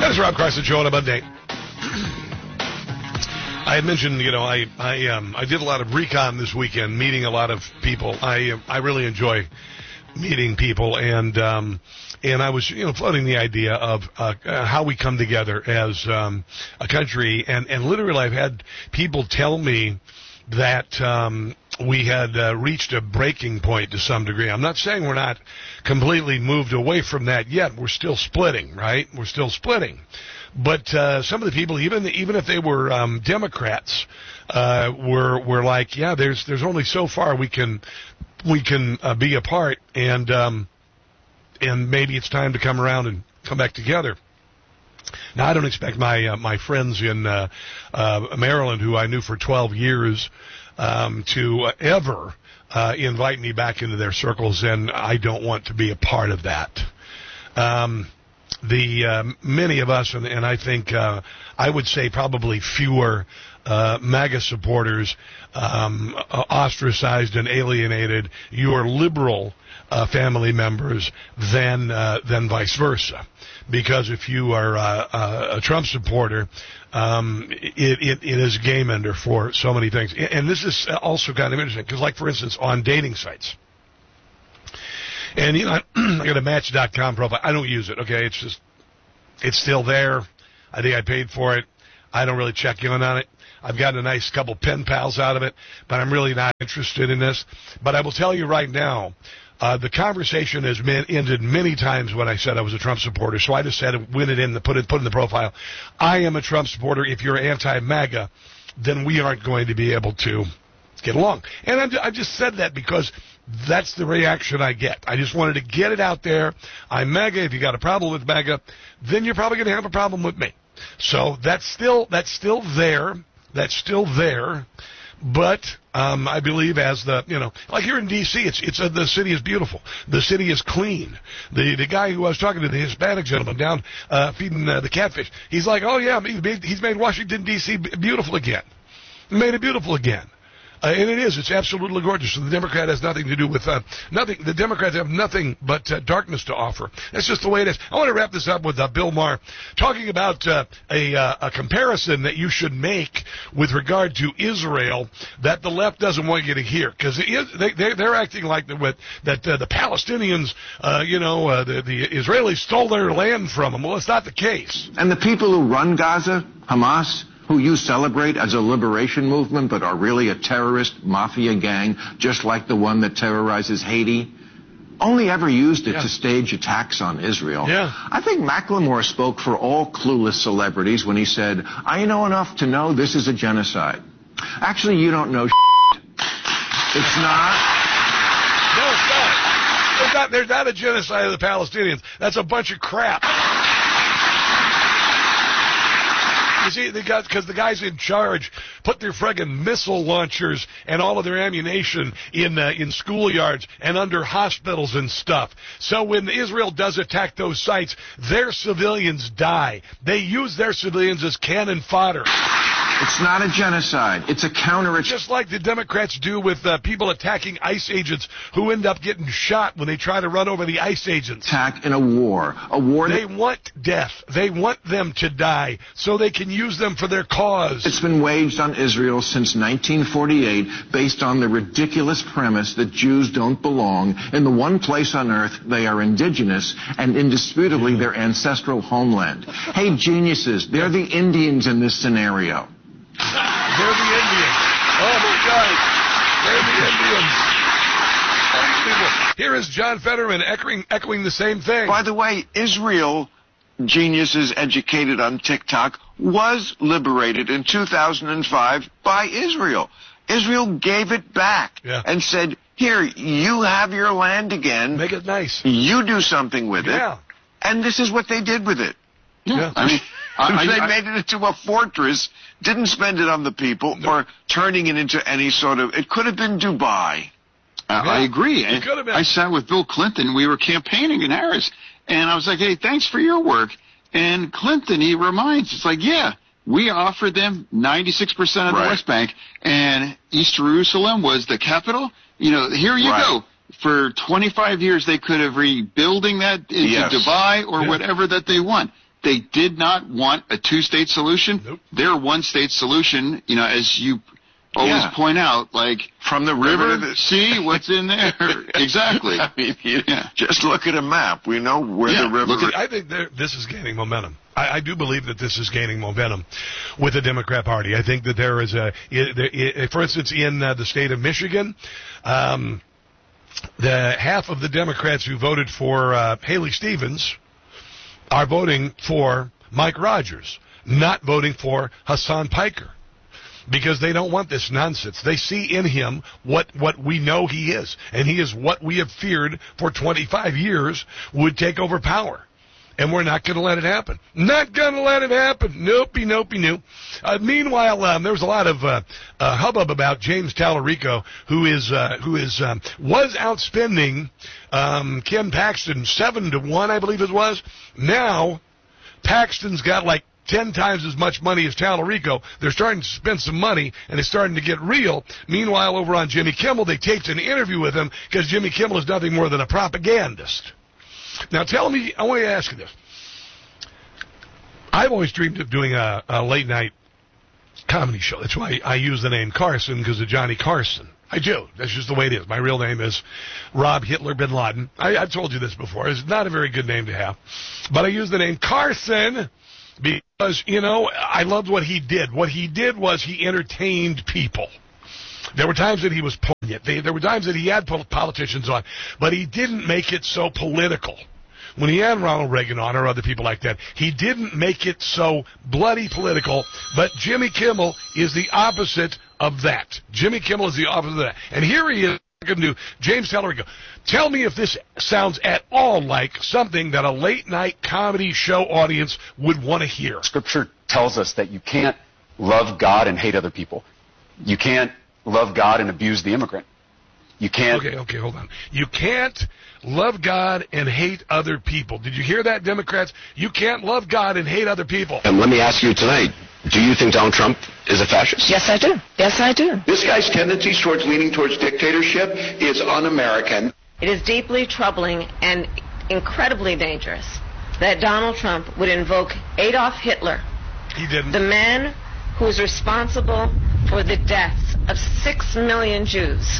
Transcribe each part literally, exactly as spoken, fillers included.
That is Rob Carson Show on a Monday. I had mentioned, you know, I I um I did a lot of recon this weekend, meeting a lot of people. I I really enjoy meeting people, and um and I was, you know, floating the idea of uh, how we come together as um a country, and and literally I've had people tell me that um we had uh, reached a breaking point to some degree. I'm not saying we're not completely moved away from that yet. We're still splitting, right? We're still splitting. But uh, some of the people, even even if they were um, Democrats, uh, were were like, yeah, there's there's only so far we can we can uh, be apart, and um, and maybe it's time to come around and come back together. Now, I don't expect my uh, my friends in uh, uh, Maryland, who I knew for twelve years, um, to uh, ever uh, invite me back into their circles, and I don't want to be a part of that. Um, the uh, many of us, and, and I think uh, I would say probably fewer uh, MAGA supporters, um, ostracized and alienated your liberal uh, family members than uh, than vice versa. Because if you are uh, a Trump supporter, um, it, it, it is a game ender for so many things. And this is also kind of interesting because, like, for instance, on dating sites. And, you know, I got a Match dot com profile. I don't use it, okay? It's just, it's still there. I think I paid for it. I don't really check in on it. I've gotten a nice couple pen pals out of it, but I'm really not interested in this. But I will tell you right now, Uh, the conversation has been ended many times when I said I was a Trump supporter, so I just said, win it in, the, put it put in the profile. I am a Trump supporter. If you're anti-MAGA, then we aren't going to be able to get along. And I'm, I just said that because that's the reaction I get. I just wanted to get it out there. I'm MAGA. If you got a problem with MAGA, then you're probably going to have a problem with me. So that's still that's still there. That's still there. But um, I believe as the, you know, like here in D C, it's it's uh, the city is beautiful. The city is clean. The the guy who I was talking to, the Hispanic gentleman down uh, feeding uh, the catfish, he's like, oh, yeah, he's made, he's made Washington, D C beautiful again. Made it beautiful again. Uh, and it is. It's absolutely gorgeous. So the Democrat has nothing to do with uh, nothing. The Democrats have nothing but uh, darkness to offer. That's just the way it is. I want to wrap this up with uh, Bill Maher talking about uh, a, uh, a comparison that you should make with regard to Israel that the left doesn't want you to hear, because they, they, they're acting like the, with, that uh, the Palestinians, uh, you know, uh, the, the Israelis stole their land from them. Well, it's not the case. And the people who run Gaza, Hamas, who you celebrate as a liberation movement but are really a terrorist mafia gang, just like the one that terrorizes Haiti, only ever used it yeah. to stage attacks on Israel. Yeah. I think Macklemore spoke for all clueless celebrities when he said, I know enough to know this is a genocide. Actually, you don't know shit. It's not. No, it's not. There's not, there's not a genocide of the Palestinians. That's a bunch of crap. You see, because the guys in charge put their friggin' missile launchers and all of their ammunition in uh, in schoolyards and under hospitals and stuff. So when Israel does attack those sites, their civilians die. They use their civilians as cannon fodder. It's not a genocide. It's a counter. Just like the Democrats do with uh, people attacking ICE agents who end up getting shot when they try to run over the ICE agents. Attack in a war. A war. They want death. They want them to die so they can use them for their cause. It's been waged on Israel since nineteen forty-eight based on the ridiculous premise that Jews don't belong in the one place on earth they are indigenous and indisputably their ancestral homeland. Hey, geniuses, they're the Indians in this scenario. They're the Indians. Oh, my God. They're the Indians. Unbelievable. Here is John Fetterman echoing, echoing the same thing. By the way, Israel, geniuses educated on TikTok, was liberated in two thousand five by Israel. Israel gave it back yeah. and said, here, you have your land again. Make it nice. You do something with yeah. it. And this is what they did with it. Yeah. yeah. I mean, I, they I, made it into a fortress, didn't spend it on the people, no. or turning it into any sort of... It could have been Dubai. Uh, yeah. I agree. It could have been. I sat with Bill Clinton. We were campaigning in Harris. And I was like, hey, thanks for your work. And Clinton, he reminds, it's like, yeah, we offered them ninety-six percent of the right. West Bank. And East Jerusalem was the capital. You know, here you right. go. For twenty-five years, they could have rebuilding that into yes. Dubai or yeah. whatever that they want. they did not want a two-state solution. Nope. Their one-state solution, you know, as you always Yeah. point out, like From the river river, to the sea, what's in there? Exactly. I mean, you Yeah. just look at a map. We know where Yeah, the river look at- I think there- this is gaining momentum. I, I do believe that this is gaining momentum with the Democrat Party. I think that there is a, i- i- for instance, in uh, the state of Michigan, um, the half of the Democrats who voted for uh, Haley Stevens are voting for Mike Rogers, not voting for Hassan Piker, because they don't want this nonsense. They see in him what, what we know he is, and he is what we have feared for twenty-five years would take over power. And we're not going to let it happen. Not going to let it happen. Nopey, nopey, nope. Uh, meanwhile, um, there was a lot of uh, uh, hubbub about James Tallarico, who is uh, who is um, was outspending um, Ken Paxton seven to one, I believe it was. Now, Paxton's got like ten times as much money as Tallarico. They're starting to spend some money, and it's starting to get real. Meanwhile, over on Jimmy Kimmel, they taped an interview with him because Jimmy Kimmel is nothing more than a propagandist. Now, tell me, I want to ask you this. I've always dreamed of doing a, a late-night comedy show. That's why I use the name Carson, because of Johnny Carson. I do. That's just the way it is. My real name is Rob Hitler Bin Laden. I, I've told you this before. It's not a very good name to have. But I use the name Carson because, you know, I loved what he did. What he did was he entertained people. There were times that he was poignant. There were times that he had politicians on, but he didn't make it so political. When he had Ronald Reagan on or other people like that, he didn't make it so bloody political, but Jimmy Kimmel is the opposite of that. Jimmy Kimmel is the opposite of that. And here he is talking to James Tallarico. Tell me if this sounds at all like something that a late-night comedy show audience would want to hear. Scripture tells us that you can't love God and hate other people. You can't love God and abuse the immigrant. You can't. Okay, okay, hold on. You can't love God and hate other people. Did you hear that, Democrats? You can't love God and hate other people. And let me ask you tonight, do you think Donald Trump is a fascist? Yes, I do. Yes, I do. This guy's tendencies towards leaning towards dictatorship is un-American. It is deeply troubling and incredibly dangerous that Donald Trump would invoke Adolf Hitler, He didn't. the man who is responsible for the deaths of six million Jews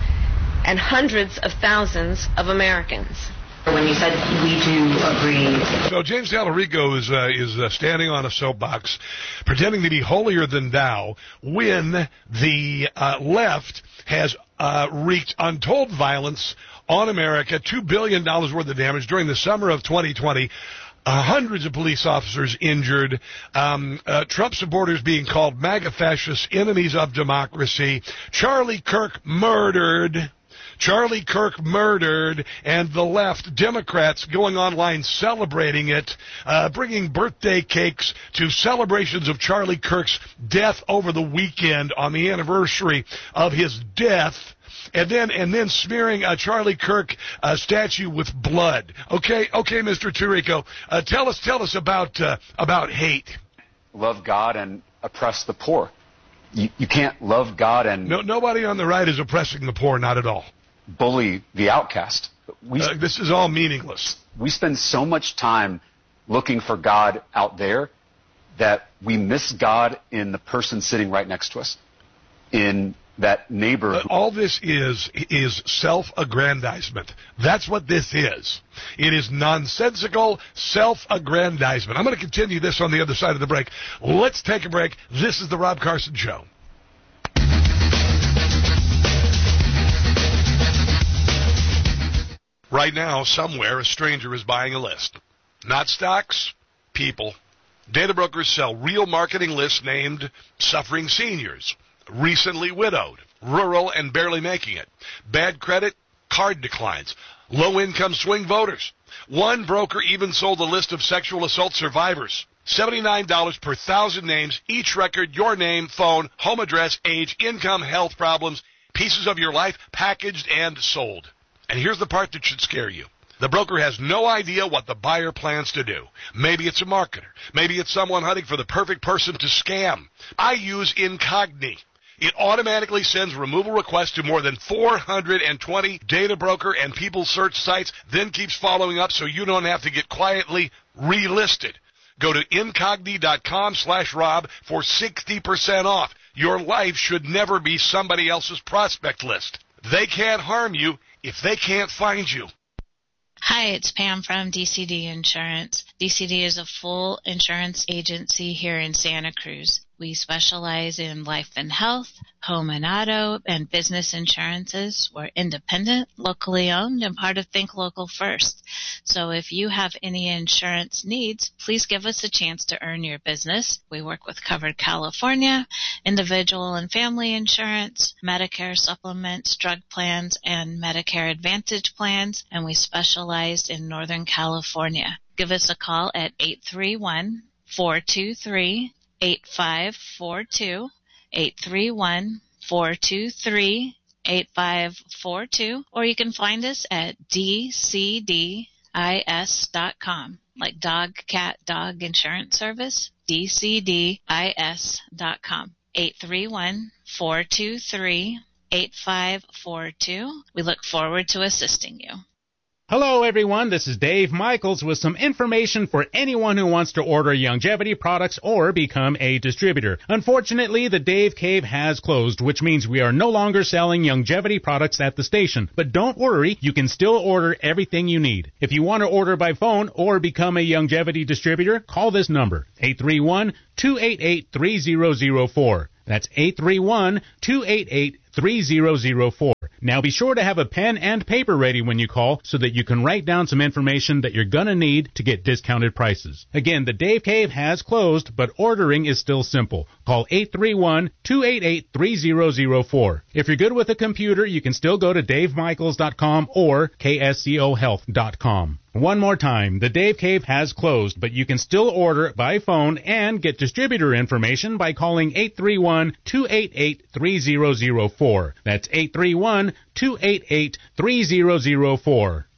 and hundreds of thousands of Americans. When you said we do agree. So James Tallarico is uh, is uh, standing on a soapbox, pretending to be holier than thou, when the uh, left has uh, wreaked untold violence on America, two billion dollars worth of damage during the summer of twenty twenty. Uh, hundreds of police officers injured, um, uh, Trump supporters being called MAGA fascists, enemies of democracy, Charlie Kirk murdered, Charlie Kirk murdered, and the left, Democrats going online celebrating it, uh, bringing birthday cakes to celebrations of Charlie Kirk's death over the weekend on the anniversary of his death. And then, and then smearing a Charlie Kirk uh, statue with blood. Okay, okay, Mister Tallarico, uh, tell us, tell us about uh, about hate. Love God and oppress the poor. You, you can't love God and No, nobody on the right is oppressing the poor, not at all. bully the outcast. We Uh, this is all meaningless. we spend so much time looking for God out there that we miss God in the person sitting right next to us, in that neighbor. Uh, who- all this is is self-aggrandizement. That's what this is. It is nonsensical self-aggrandizement. I'm going to continue this on the other side of the break. Let's take a break. This is the Rob Carson Show. Right now, somewhere, a stranger is buying a list. Not stocks, people. Data brokers sell real marketing lists named Suffering Seniors, Recently Widowed, Rural and Barely Making It, Bad Credit, Card Declines, Low-Income Swing Voters. One broker even sold a list of sexual assault survivors. seventy-nine dollars per thousand names, each record, your name, phone, home address, age, income, health problems, pieces of your life, packaged and sold. And here's the part that should scare you. The broker has no idea what the buyer plans to do. Maybe it's a marketer. Maybe it's someone hunting for the perfect person to scam. I use Incogni. It automatically sends removal requests to more than four hundred twenty data broker and people search sites, then keeps following up so you don't have to get quietly relisted. Go to incogni.com slash Rob for sixty percent off. Your life should never be somebody else's prospect list. They can't harm you if they can't find you. Hi, it's Pam from D C D Insurance. D C D is a full insurance agency here in Santa Cruz. We specialize in life and health, home and auto, and business insurances. We're independent, locally owned, and part of Think Local First. So if you have any insurance needs, please give us a chance to earn your business. We work with Covered California, individual and family insurance, Medicare supplements, drug plans, and Medicare Advantage plans, and we specialize in Northern California. Give us a call at eight three one, four two three, eight five four two, eight three one, four two three, eight five four two, or you can find us at d c d i s dot com, like dog, cat, dog insurance service, d c d i s dot com, eight three one, four two three, eight five four two. We look forward to assisting you. Hello, everyone. This is Dave Michaels with some information for anyone who wants to order Youngevity products or become a distributor. Unfortunately, the Dave Cave has closed, which means we are no longer selling Youngevity products at the station. But don't worry, you can still order everything you need. If you want to order by phone or become a Youngevity distributor, call this number, eight three one, two eight eight, three zero zero four. That's eight three one, two eight eight, three zero zero four. Now be sure to have a pen and paper ready when you call so that you can write down some information that you're going to need to get discounted prices. Again, the Dave Cave has closed, but ordering is still simple. Call eight three one, two eight eight, three zero zero four. If you're good with a computer, you can still go to dave michaels dot com or k s c o health dot com. One more time, the Dave Cave has closed, but you can still order by phone and get distributor information by calling eight three one, two eight eight, three zero zero four. That's eight three one, two eight eight, three zero zero four.